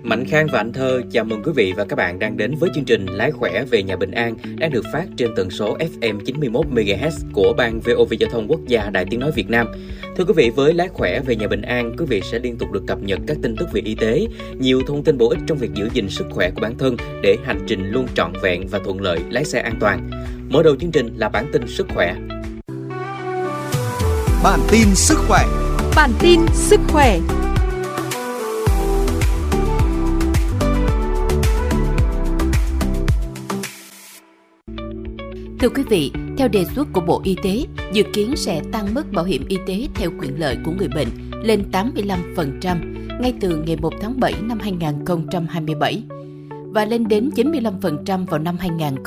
Mạnh Khang và Anh Thơ chào mừng quý vị và các bạn đang đến với chương trình Lái khỏe về nhà Bình An đang được phát trên tần số FM 91 MHz của Ban VOV Giao thông Quốc gia Đài Tiếng nói Việt Nam. Thưa quý vị, với Lái khỏe về nhà Bình An, quý vị sẽ liên tục được cập nhật các tin tức về y tế, nhiều thông tin bổ ích trong việc giữ gìn sức khỏe của bản thân để hành trình luôn trọn vẹn và thuận lợi, lái xe an toàn. Mở đầu chương trình là bản tin sức khỏe. Bản tin sức khỏe. Bản tin sức khỏe. Thưa quý vị, theo đề xuất của Bộ Y tế, dự kiến sẽ tăng mức bảo hiểm y tế theo quyền lợi của người bệnh lên 85% ngay từ ngày 1 tháng 7 năm 2027 và lên đến 95% vào năm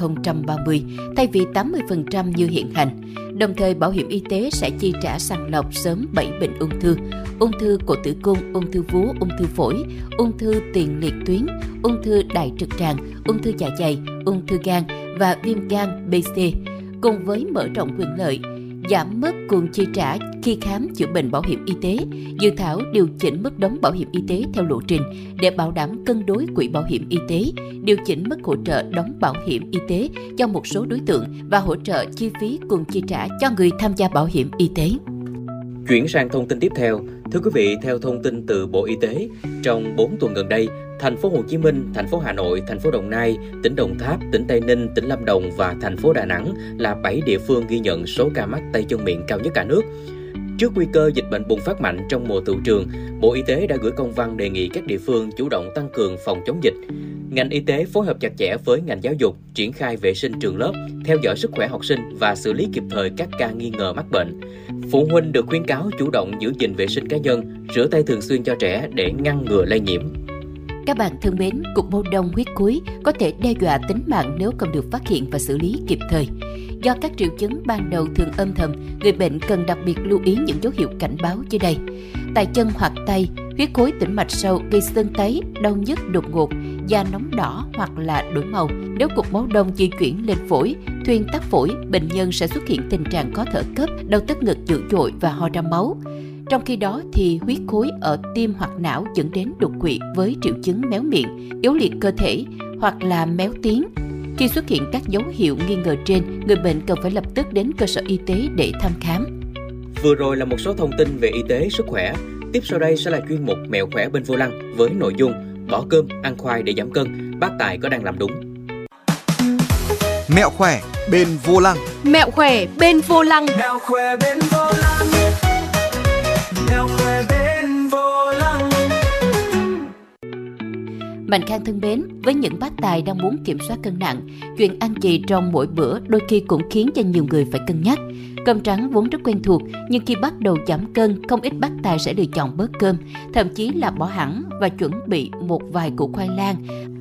2030 thay vì 80% như hiện hành. Đồng thời, bảo hiểm y tế sẽ chi trả sàng lọc sớm 7 bệnh ung thư cổ tử cung, ung thư vú, ung thư phổi, ung thư tiền liệt tuyến, ung thư đại trực tràng, ung thư dạ dày, ung thư gan và viêm gan B, C, cùng với mở rộng quyền lợi, giảm mức cuồng chi trả khi khám chữa bệnh bảo hiểm y tế. Dự thảo điều chỉnh mức đóng bảo hiểm y tế theo lộ trình để bảo đảm cân đối quỹ bảo hiểm y tế, điều chỉnh mức hỗ trợ đóng bảo hiểm y tế cho một số đối tượng và hỗ trợ chi phí cuồng chi trả cho người tham gia bảo hiểm y tế. Chuyển sang thông tin tiếp theo, thưa quý vị, theo thông tin từ Bộ Y tế, trong 4 tuần gần đây, thành phố Hồ Chí Minh, thành phố Hà Nội, thành phố Đồng Nai, tỉnh Đồng Tháp, tỉnh Tây Ninh, tỉnh Lâm Đồng và thành phố Đà Nẵng là 7 địa phương ghi nhận số ca mắc tay chân miệng cao nhất cả nước. Trước nguy cơ dịch bệnh bùng phát mạnh trong mùa tựu trường, Bộ Y tế đã gửi công văn đề nghị các địa phương chủ động tăng cường phòng chống dịch. Ngành y tế phối hợp chặt chẽ với ngành giáo dục, triển khai vệ sinh trường lớp, theo dõi sức khỏe học sinh và xử lý kịp thời các ca nghi ngờ mắc bệnh. Phụ huynh được khuyến cáo chủ động giữ gìn vệ sinh cá nhân, rửa tay thường xuyên cho trẻ để ngăn ngừa lây nhiễm. Các bạn thân mến, cục máu đông huyết cuối có thể đe dọa tính mạng nếu không được phát hiện và xử lý kịp thời. Do các triệu chứng ban đầu thường âm thầm, người bệnh cần đặc biệt lưu ý những dấu hiệu cảnh báo dưới đây. Tại chân hoặc tay, huyết khối tĩnh mạch sâu gây sưng tấy, đau nhức đột ngột, da nóng đỏ hoặc là đổi màu. Nếu cục máu đông di chuyển lên phổi, thuyên tắc phổi, bệnh nhân sẽ xuất hiện tình trạng khó thở cấp, đau tức ngực dữ dội và ho ra máu. Trong khi đó thì huyết khối ở tim hoặc não dẫn đến đột quỵ với triệu chứng méo miệng, yếu liệt cơ thể hoặc là méo tiếng. Khi xuất hiện các dấu hiệu nghi ngờ trên, người bệnh cần phải lập tức đến cơ sở y tế để thăm khám. Vừa rồi là một số thông tin về y tế, sức khỏe. Tiếp sau đây sẽ là chuyên mục Mẹo khỏe bên vô lăng với nội dung bỏ cơm, ăn khoai để giảm cân, bác Tài có đang làm đúng. Mẹo khỏe bên vô lăng. Mẹo khỏe bên vô lăng. Mẹo khỏe bên vô lăng. Mẹo khỏe bên vô lăng. Mạnh Khang thân mến, với những bác tài đang muốn kiểm soát cân nặng, chuyện ăn gì trong mỗi bữa đôi khi cũng khiến cho nhiều người phải cân nhắc. Cơm trắng vốn rất quen thuộc, nhưng khi bắt đầu giảm cân, không ít bác tài sẽ lựa chọn bớt cơm, thậm chí là bỏ hẳn và chuẩn bị một vài củ khoai lang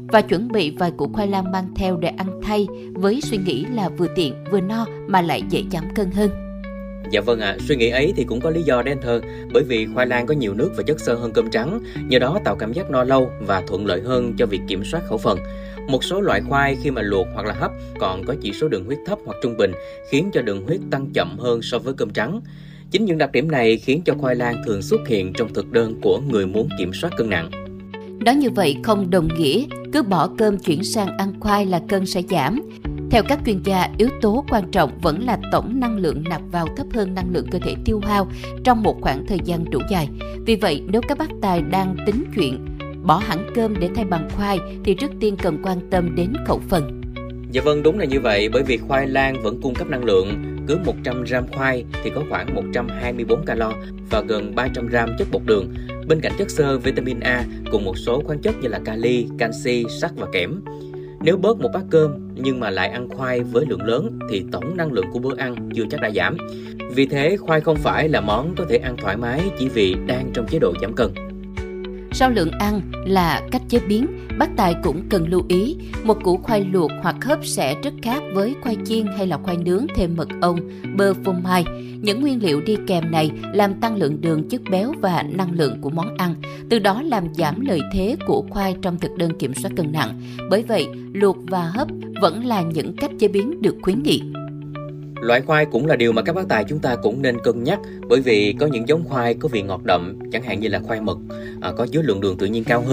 mang theo để ăn thay, với suy nghĩ là vừa tiện vừa no mà lại dễ giảm cân hơn. Dạ vâng ạ, suy nghĩ ấy thì cũng có lý do đấy anh Thơ, bởi vì khoai lang có nhiều nước và chất xơ hơn cơm trắng, nhờ đó tạo cảm giác no lâu và thuận lợi hơn cho việc kiểm soát khẩu phần. Một số loại khoai khi mà luộc hoặc là hấp còn có chỉ số đường huyết thấp hoặc trung bình, khiến cho đường huyết tăng chậm hơn so với cơm trắng. Chính những đặc điểm này khiến cho khoai lang thường xuất hiện trong thực đơn của người muốn kiểm soát cân nặng. Nói như vậy không đồng nghĩa cứ bỏ cơm chuyển sang ăn khoai là cân sẽ giảm. Theo các chuyên gia, yếu tố quan trọng vẫn là tổng năng lượng nạp vào thấp hơn năng lượng cơ thể tiêu hao trong một khoảng thời gian đủ dài. Vì vậy, nếu các bác tài đang tính chuyện bỏ hẳn cơm để thay bằng khoai thì trước tiên cần quan tâm đến khẩu phần. Dạ vâng, đúng là như vậy, bởi vì khoai lang vẫn cung cấp năng lượng. Cứ 100 gram khoai thì có khoảng 124 calo và gần 300 gram chất bột đường. Bên cạnh chất xơ, vitamin A cùng một số khoáng chất như là kali, canxi, sắt và kẽm. Nếu bớt một bát cơm nhưng mà lại ăn khoai với lượng lớn thì tổng năng lượng của bữa ăn chưa chắc đã giảm. Vì thế, khoai không phải là món có thể ăn thoải mái chỉ vì đang trong chế độ giảm cân. Sau lượng ăn là cách chế biến, bác tài cũng cần lưu ý, một củ khoai luộc hoặc hấp sẽ rất khác với khoai chiên hay là khoai nướng thêm mật ong, bơ phô mai. Những nguyên liệu đi kèm này làm tăng lượng đường, chất béo và năng lượng của món ăn, từ đó làm giảm lợi thế của khoai trong thực đơn kiểm soát cân nặng. Bởi vậy, luộc và hấp vẫn là những cách chế biến được khuyến nghị. Loại khoai cũng là điều mà các bác tài chúng ta cũng nên cân nhắc, bởi vì có những giống khoai có vị ngọt đậm, chẳng hạn như là khoai mật, có chứa lượng đường tự nhiên cao hơn.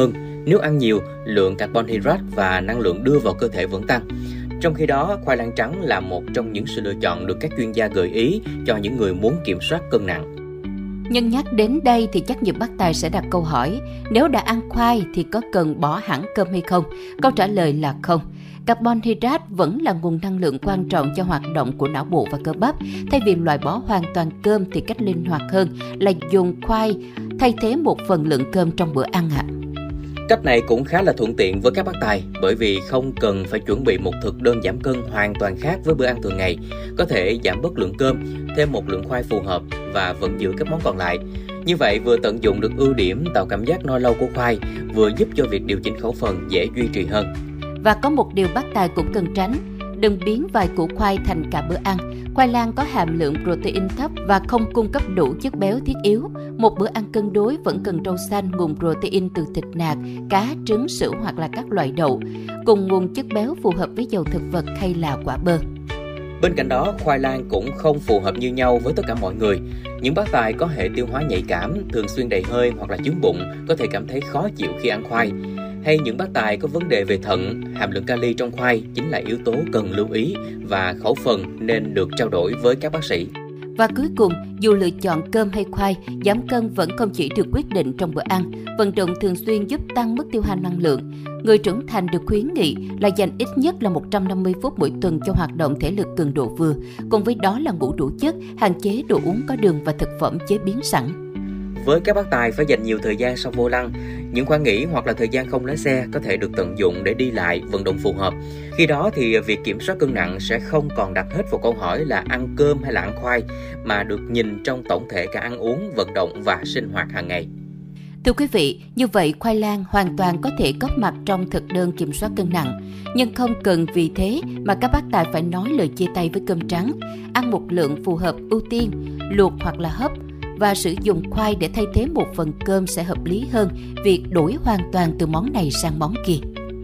Nếu ăn nhiều, lượng carbon hydrate và năng lượng đưa vào cơ thể vẫn tăng. Trong khi đó, khoai lang trắng là một trong những sự lựa chọn được các chuyên gia gợi ý cho những người muốn kiểm soát cân nặng. Nhân nhắc đến đây thì chắc nhiều bác tài sẽ đặt câu hỏi, nếu đã ăn khoai thì có cần bỏ hẳn cơm hay không? Câu trả lời là không. Carbon hydrate vẫn là nguồn năng lượng quan trọng cho hoạt động của não bộ và cơ bắp. Thay vì loại bỏ hoàn toàn cơm thì cách linh hoạt hơn là dùng khoai thay thế một phần lượng cơm trong bữa ăn ạ. Cách này cũng khá là thuận tiện với các bác tài bởi vì không cần phải chuẩn bị một thực đơn giảm cân hoàn toàn khác với bữa ăn thường ngày. Có thể giảm bớt lượng cơm, thêm một lượng khoai phù hợp và vẫn giữ các món còn lại. Như vậy vừa tận dụng được ưu điểm tạo cảm giác no lâu của khoai, vừa giúp cho việc điều chỉnh khẩu phần dễ duy trì hơn. Và có một điều bác tài cũng cần tránh, đừng biến vài củ khoai thành cả bữa ăn. Khoai lang có hàm lượng protein thấp và không cung cấp đủ chất béo thiết yếu. Một bữa ăn cân đối vẫn cần rau xanh, nguồn protein từ thịt nạc, cá, trứng, sữa hoặc là các loại đậu, cùng nguồn chất béo phù hợp với dầu thực vật hay là quả bơ. Bên cạnh đó, khoai lang cũng không phù hợp như nhau với tất cả mọi người. Những bác tài có hệ tiêu hóa nhạy cảm, thường xuyên đầy hơi hoặc là chứng bụng có thể cảm thấy khó chịu khi ăn khoai. Hay những bác tài có vấn đề về thận, hàm lượng kali trong khoai chính là yếu tố cần lưu ý và khẩu phần nên được trao đổi với các bác sĩ. Và cuối cùng, dù lựa chọn cơm hay khoai, giảm cân vẫn không chỉ được quyết định trong bữa ăn. Vận động thường xuyên giúp tăng mức tiêu hao năng lượng. Người trưởng thành được khuyến nghị là dành ít nhất là 150 phút mỗi tuần cho hoạt động thể lực cường độ vừa. Cùng với đó là ngủ đủ chất, hạn chế đồ uống có đường và thực phẩm chế biến sẵn. Với các bác tài phải dành nhiều thời gian sau vô lăng, những khoảng nghỉ hoặc là thời gian không lái xe có thể được tận dụng để đi lại, vận động phù hợp. Khi đó thì việc kiểm soát cân nặng sẽ không còn đặt hết vào câu hỏi là ăn cơm hay là ăn khoai, mà được nhìn trong tổng thể cả ăn uống, vận động và sinh hoạt hàng ngày. Thưa quý vị, như vậy khoai lang hoàn toàn có thể góp mặt trong thực đơn kiểm soát cân nặng, nhưng không cần vì thế mà các bác tài phải nói lời chia tay với cơm trắng. Ăn một lượng phù hợp, ưu tiên luộc hoặc là hấp và sử dụng khoai để thay thế một phần cơm sẽ hợp lý hơn việc đổi hoàn toàn từ món này sang món kia.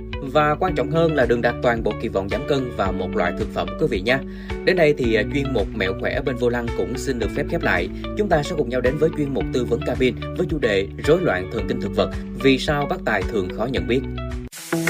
Và quan trọng hơn là đừng đặt toàn bộ kỳ vọng giảm cân vào một loại thực phẩm quý vị nhé. Đến đây thì chuyên mục Mẹo khỏe bên vô lăng cũng xin được phép khép lại. Chúng ta sẽ cùng nhau đến với chuyên mục tư vấn cabin với chủ đề rối loạn thần kinh thực vật. Vì sao bác tài thường khó nhận biết?